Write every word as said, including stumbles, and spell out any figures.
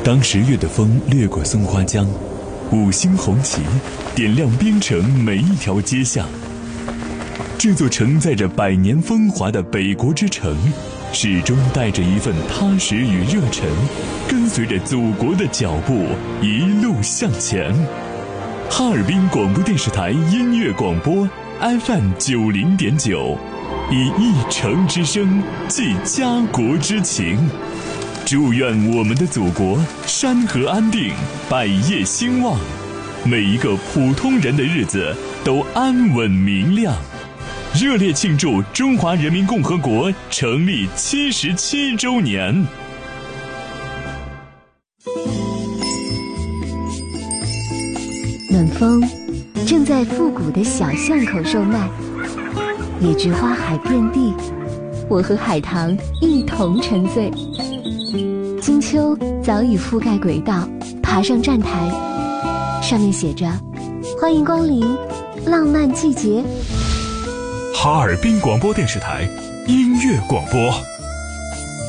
当十月的风掠过松花江，五星红旗点亮边城每一条街巷。这座承载着百年风华的北国之城，始终带着一份踏实与热忱，跟随着祖国的脚步一路向前。哈尔滨广播电视台音乐广播 F M 九零点九，以一城之声寄家国之情。祝愿我们的祖国山河安定，百业兴旺，每一个普通人的日子都安稳明亮。热烈庆祝中华人民共和国成立七十七周年。 暖风正在复古的小巷口售卖，野菊花海遍地，我和海棠一同沉醉。金秋早已覆盖轨道，爬上站台，上面写着欢迎光临浪漫季节。 哈尔滨广播电视台音乐广播。